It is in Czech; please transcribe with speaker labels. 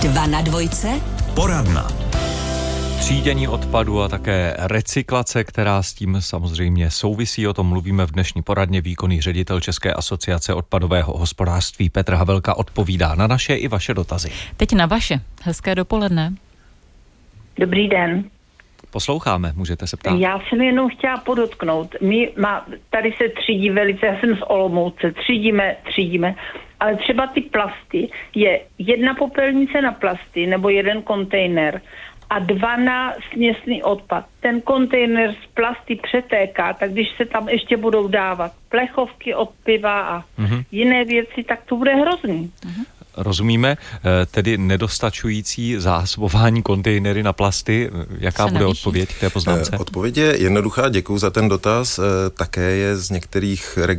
Speaker 1: 2 na dvojce.
Speaker 2: Poradna.
Speaker 3: Třídění odpadu a také recyklace, která s tím samozřejmě souvisí. O tom mluvíme v dnešní poradně. Výkonný ředitel České asociace odpadového hospodářství Petr Havelka odpovídá na naše i vaše dotazy.
Speaker 4: Teď na vaše. Hezké dopoledne.
Speaker 5: Dobrý den.
Speaker 3: Posloucháme, můžete se ptát.
Speaker 5: Já jsem jenom chtěla podotknout. Tady se třídí velice, já jsem z Olomouce, třídíme, ale třeba ty plasty, je 1 popelnice na plasty nebo 1 kontejner a 2 na směsný odpad. Ten kontejner z plasty přetéká, tak když se tam ještě budou dávat plechovky od piva a jiné věci, tak to bude hrozný.
Speaker 3: Rozumíme, tedy nedostačující zásobování kontejnery na plasty. Jaká bude odpověď k té poznámce?
Speaker 6: Odpověď je jednoduchá, děkuju za ten dotaz. Také je z některých